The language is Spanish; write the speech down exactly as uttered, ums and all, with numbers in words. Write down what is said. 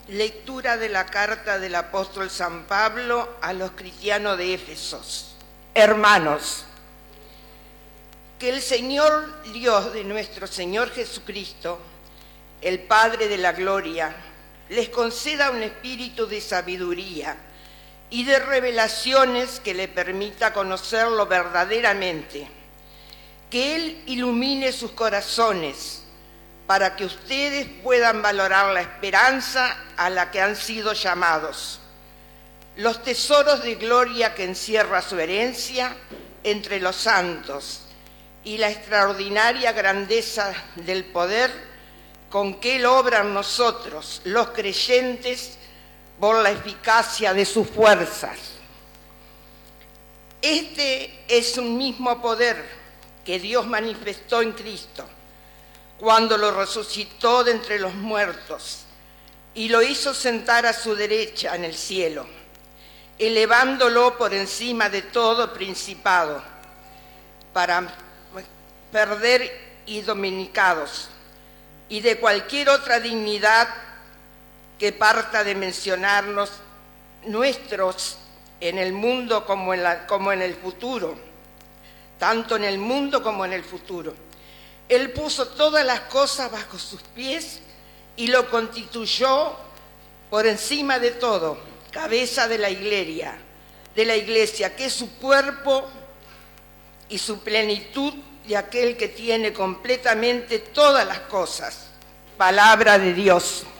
Lectura de la carta del apóstol San Pablo a los cristianos de Éfeso. Hermanos, que el Señor Dios de nuestro Señor Jesucristo, el Padre de la gloria, les conceda un espíritu de sabiduría y de revelaciones que le permita conocerlo verdaderamente, que Él ilumine sus corazones para que ustedes puedan valorar la esperanza a la que han sido llamados, los tesoros de gloria que encierra su herencia entre los santos y la extraordinaria grandeza del poder con que Él obra en nosotros, los creyentes, por la eficacia de sus fuerzas. Este es un mismo poder que Dios manifestó en Cristo, cuando lo resucitó de entre los muertos y lo hizo sentar a su derecha en el cielo, elevándolo por encima de todo principado, para perder y dominicados, y de cualquier otra dignidad que parta de mencionarnos nuestros en el mundo como en, la, como en el futuro, tanto en el mundo como en el futuro. Él puso todas las cosas bajo sus pies y lo constituyó por encima de todo, cabeza de la iglesia, de la iglesia, que es su cuerpo y su plenitud de aquel que tiene completamente todas las cosas. Palabra de Dios.